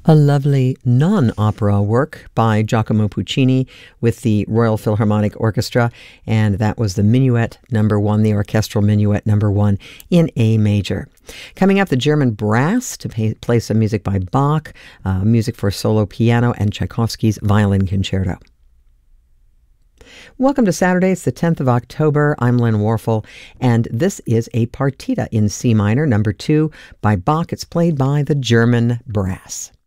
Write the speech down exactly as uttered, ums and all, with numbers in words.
A lovely non-opera work by Giacomo Puccini with the Royal Philharmonic Orchestra, and that was the Minuet Number One, the Orchestral Minuet Number One in A major. Coming up, the German Brass to pay, play some music by Bach, uh, music for solo piano, and Tchaikovsky's Violin Concerto. Welcome to Saturday. It's the tenth of October. I'm Lynn Warfel, and this is a partita in C minor, number two, by Bach. It's played by the German Brass.